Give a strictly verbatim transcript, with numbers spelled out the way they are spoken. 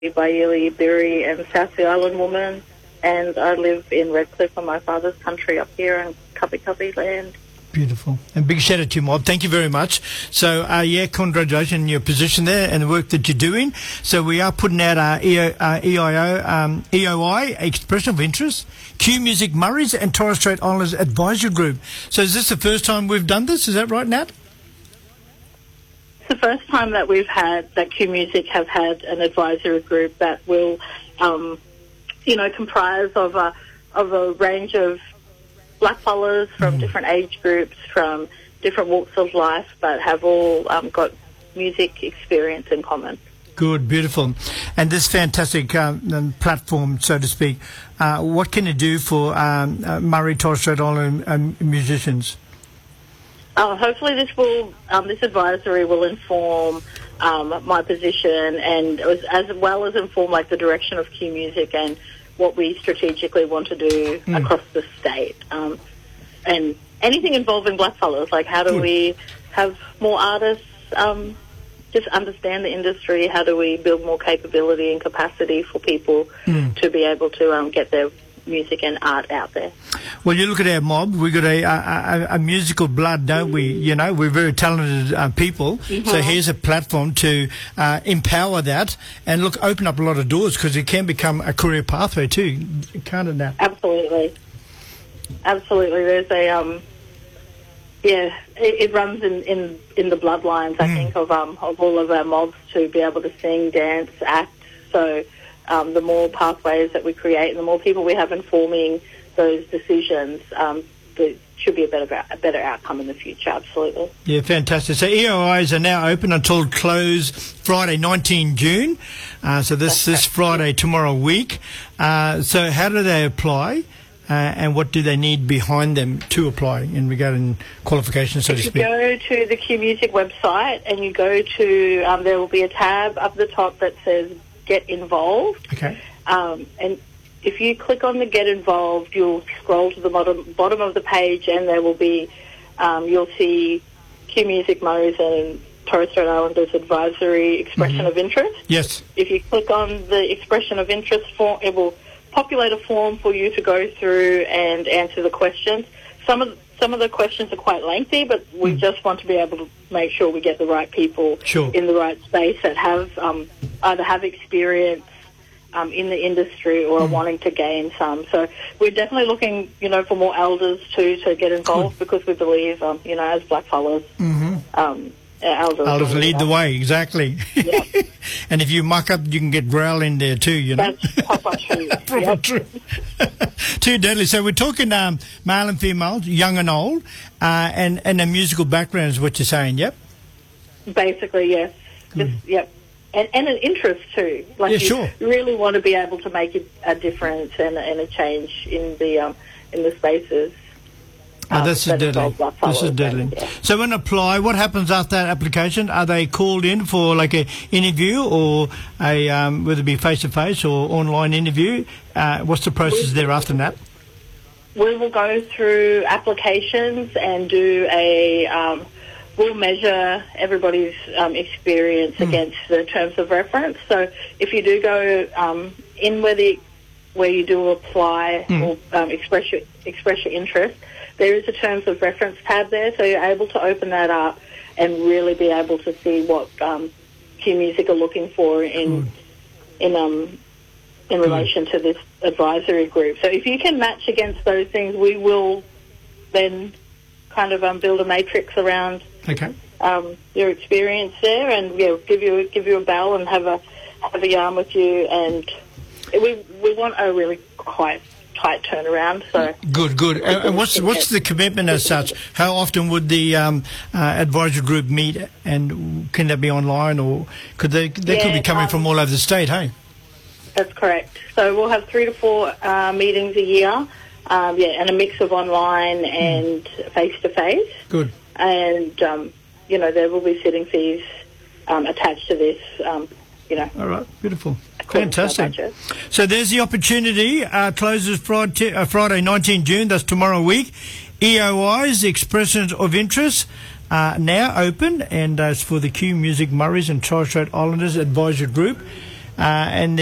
Bailey, Berry and South Sea Island woman, and I live in Redcliffe on my father's country up here in Cubby Cubby land. Beautiful. And big shout out to you, Mob. Thank you very much. So, uh, yeah, congratulations on your position there and the work that you're doing. So we are putting out our E O, uh, E I O, um, E O I, Expression of Interest, Q Music Murray's and Torres Strait Islanders Advisory Group. So is this the first time we've done this? Is that right, Nat? It's the first time that we've had, that Q Music have had an advisory group that will, um, you know, comprise of a, of a range of blackfellas from mm. different age groups, from different walks of life, but have all um, got music experience in common. Good, beautiful. And this fantastic um, platform, so to speak, uh, what can it do for um, uh, Murray, Torres Strait Island um, musicians? Uh, hopefully this will, um, this advisory will inform um, my position, and as, as well as inform like the direction of Q Music and what we strategically want to do mm. across the state, um, and anything involving blackfellas, like how do Good. we have more artists um, just understand the industry, how do we build more capability and capacity for people mm. to be able to um, get their music and art out there. Well, you look at our mob, we've got a, a, a musical blood, don't we? You know, we're very talented uh, people. Mm-hmm. So here's a platform to uh, empower that and, look, open up a lot of doors, because it can become a career pathway too, can't it now? Absolutely. Absolutely. There's a, um, yeah, it, it runs in, in, in the bloodlines, I mm. think, of, um, of all of our mobs to be able to sing, dance, act. So Um, the more pathways that we create and the more people we have informing those decisions, um, there should be a better a better outcome in the future, absolutely. Yeah, fantastic. So E O Is are now open until close Friday, nineteenth of June. Uh, so this, this Friday, tomorrow week. Uh, so how do they apply? Uh, and what do they need behind them to apply in regarding qualifications, so to speak? You go to the Q Music website and you go to, um, there will be a tab up the top that says Get Involved. Okay. Um, and if you click on the Get Involved, you'll scroll to the bottom, bottom of the page, and there will be, um, you'll see Q Music Murray's and Torres Strait Islanders Advisory Expression mm-hmm. of Interest. Yes. If you click on the Expression of Interest form, it will populate a form for you to go through and answer the questions. Some of the, some of the questions are quite lengthy, but we mm. just want to be able to make sure we get the right people sure. in the right space that have um, either have experience um, in the industry or mm. are wanting to gain some. So we're definitely looking, you know, for more elders too to get involved Good. because we believe, um, you know, as blackfellas, mm-hmm. um, elders, elders lead the way, exactly. Yeah. And if you muck up, you can get growl in there too, you know. That's proper true. proper yep. true. Too deadly. So we're talking um, male and female, young and old, uh, and, and a musical background is what you're saying, yep? Basically, yes. Just, yep. And, and an interest too. Like yeah, you sure. really want to be able to make a, a difference and, and a change in the um, in the spaces. Oh, this is deadly. This is deadly. And, yeah. So when apply, what happens after that application? Are they called in for like a interview or a um, whether it be face to face or online interview? Uh, what's the process we, there after that? We will go through applications and do a. Um, we'll measure everybody's um, experience mm. against the terms of reference. So if you do go um, in where the where you do apply mm. or um, express your express your interest. There is a terms of reference tab there, so you're able to open that up and really be able to see what um, Q Music are looking for in Good. in um in Good. relation to this advisory group. So if you can match against those things, we will then kind of um, build a matrix around okay. um, your experience there, and yeah, give you give you a bell and have a have a yarn with you. And we we want a really quite. tight turnaround. So good, good. And, and what's what's the commitment as such? How often would the um, uh, advisory group meet, and can that be online, or could they they yeah, could be coming um, from all over the state? Hey, that's correct. So we'll have three to four uh, meetings a year. Um, yeah, and a mix of online and face to face. Good. And um, you know, there will be sitting fees um, attached to this. Um, you know. All right. Beautiful. Fantastic. So there's the opportunity. Uh, closes Friday, uh, Friday, nineteenth of June. That's tomorrow week. E O Is, the expressions of interest, are now open, and uh, it's for the Q Music Murray's and Torres Strait Islanders Advisory Group. uh, and